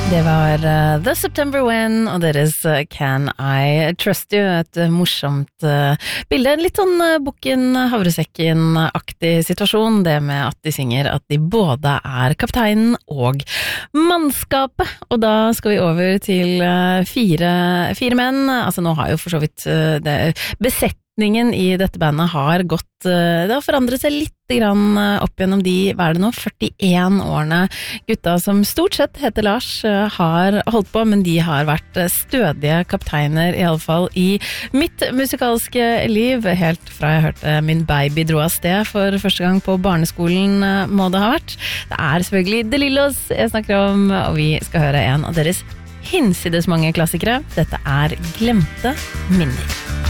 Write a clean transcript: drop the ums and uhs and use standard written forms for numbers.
Det var The September When og deres Can I Trust You, et morsomt bilde, litt sånn Bukken Havresekken-aktig situasjon, det med at de synger at de både er kapteinen og mannskapet, og da skal vi over til fire menn, altså nå har jo for så vidt besetningen i dette bandet har gått, det har forandret seg litt grann opp gjennom de, hva det nå, 41 årene gutta som stort sett heter Lars har holdt på, men de har vært stødige kapteiner i alle fall i mitt musikalske liv, helt fra jeg hørte min baby dro av sted for første gang på barneskolen må det ha vært. Det er selvfølgelig De Lillos jeg snakker om, og vi skal høre en av deres hinsides mange klassikere. Dette er Glemte minner.